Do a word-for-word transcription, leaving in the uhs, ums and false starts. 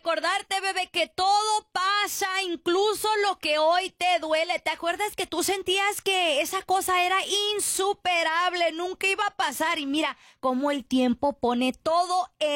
recordarte, bebé, que todo pasa, incluso lo que hoy te duele. ¿Te acuerdas que tú sentías que esa cosa era insuperable, nunca iba a pasar? Y mira cómo el tiempo pone todo en